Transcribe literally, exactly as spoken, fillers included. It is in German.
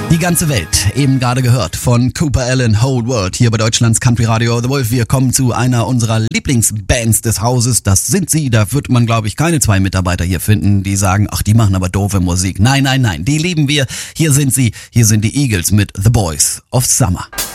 Die ganze Welt, eben gerade gehört von Cooper Alan, Whole World, hier bei Deutschlands Country Radio The Wolf. Wir kommen zu einer unserer Lieblingsbands des Hauses. Das sind sie, da wird man, glaube ich, keine zwei Mitarbeiter hier finden, die sagen, ach, die machen aber doofe Musik. Nein, nein, nein, die lieben wir. Hier sind sie, hier sind die Eagles mit The Boys of Summer.